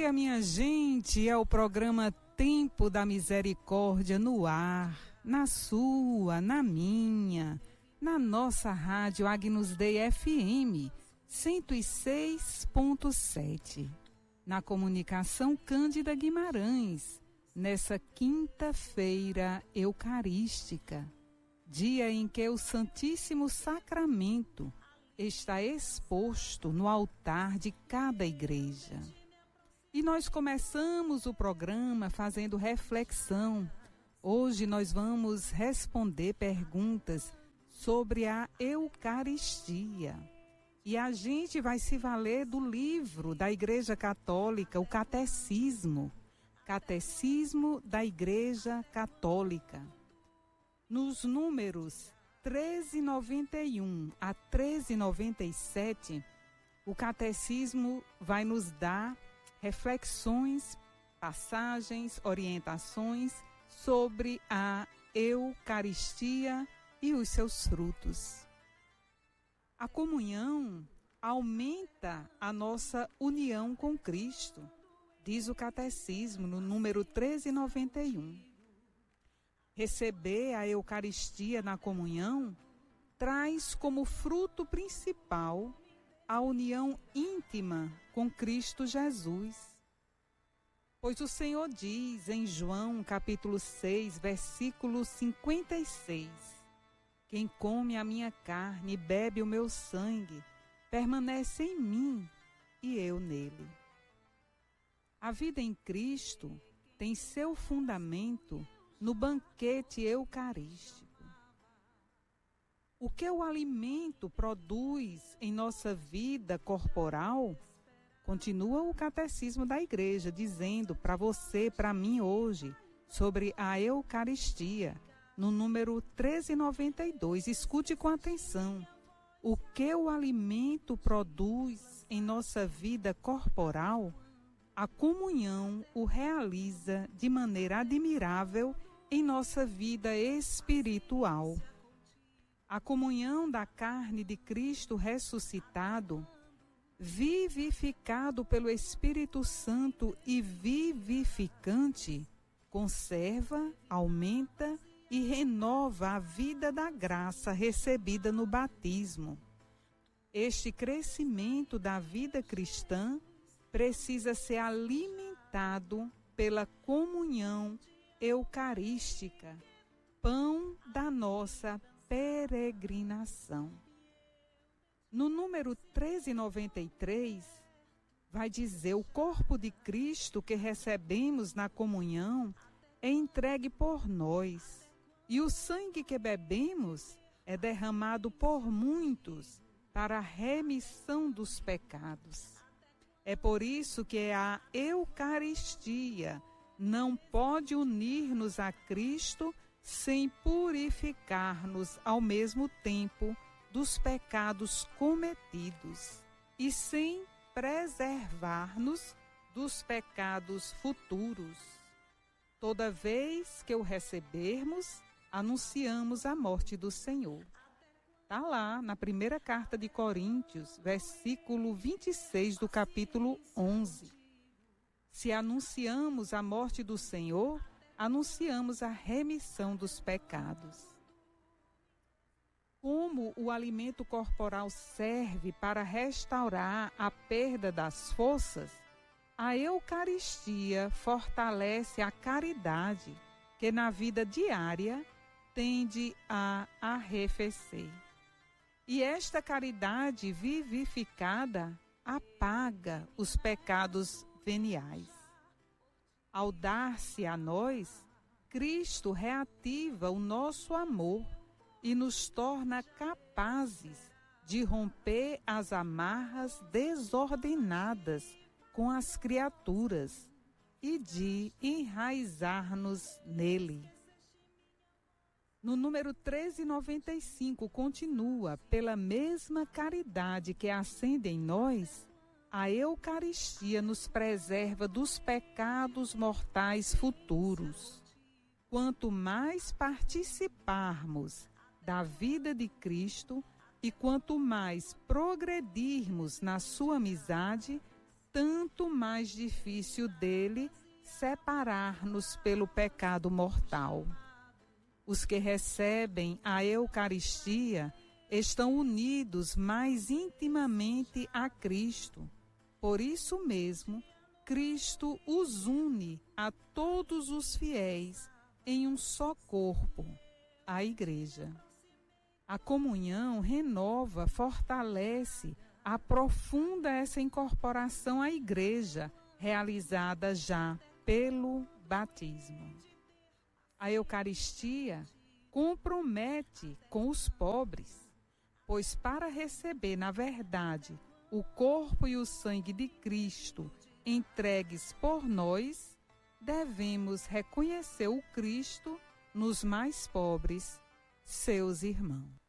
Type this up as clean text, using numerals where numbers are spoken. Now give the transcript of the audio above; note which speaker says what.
Speaker 1: dia, minha gente. É o programa Tempo da Misericórdia no ar, na sua, na minha, na nossa rádio Agnus Dei FM 106.7. Na comunicação Cândida Guimarães, nessa quinta-feira eucarística, dia em que o Santíssimo Sacramento está exposto no altar de cada igreja. E nós começamos o programa fazendo reflexão. Hoje nós vamos responder perguntas sobre a Eucaristia. E a gente vai se valer do livro da Igreja Católica, o Catecismo. Catecismo da Igreja Católica. Nos números 1391 a 1397, o Catecismo vai nos dar reflexões, passagens, orientações sobre a Eucaristia e os seus frutos. A comunhão aumenta a nossa união com Cristo, diz o Catecismo no número 1391. Receber a Eucaristia na comunhão traz como fruto principal a união íntima com Cristo Jesus. Pois o Senhor diz em João capítulo 6, versículo 56, quem come a minha carne e bebe o meu sangue, permanece em mim e eu nele. A vida em Cristo tem seu fundamento no banquete eucarístico. O que o alimento produz em nossa vida corporal, continua o Catecismo da Igreja dizendo para você, para mim hoje, sobre a Eucaristia, no número 1392. Escute com atenção. O que o alimento produz em nossa vida corporal, a comunhão o realiza de maneira admirável em nossa vida espiritual. A comunhão da carne de Cristo ressuscitado, vivificado pelo Espírito Santo e vivificante, conserva, aumenta e renova a vida da graça recebida no batismo. Este crescimento da vida cristã precisa ser alimentado pela comunhão eucarística, pão da nossa peregrinação. No número 1393, vai dizer: o corpo de Cristo que recebemos na comunhão é entregue por nós, e o sangue que bebemos é derramado por muitos para a remissão dos pecados. É por isso que a Eucaristia não pode unir-nos a Cristo sem purificar-nos ao mesmo tempo dos pecados cometidos e sem preservar-nos dos pecados futuros. Toda vez que o recebermos, anunciamos a morte do Senhor. Está lá na primeira carta de Coríntios, versículo 26 do capítulo 11. Se anunciamos a morte do Senhor, anunciamos a remissão dos pecados. Como o alimento corporal serve para restaurar a perda das forças, a Eucaristia fortalece a caridade que na vida diária tende a arrefecer. E esta caridade vivificada apaga os pecados veniais. Ao dar-se a nós, Cristo reativa o nosso amor e nos torna capazes de romper as amarras desordenadas com as criaturas e de enraizar-nos nele. No número 1395 continua: pela mesma caridade que acende em nós, a Eucaristia nos preserva dos pecados mortais futuros. Quanto mais participarmos da vida de Cristo e quanto mais progredirmos na sua amizade, tanto mais difícil dele separar-nos pelo pecado mortal. Os que recebem a Eucaristia estão unidos mais intimamente a Cristo. Por isso mesmo, Cristo os une a todos os fiéis em um só corpo, a Igreja. A comunhão renova, fortalece, aprofunda essa incorporação à Igreja, realizada já pelo batismo. A Eucaristia compromete com os pobres, pois para receber, na verdade, o corpo e o sangue de Cristo entregues por nós, devemos reconhecer o Cristo nos mais pobres, seus irmãos.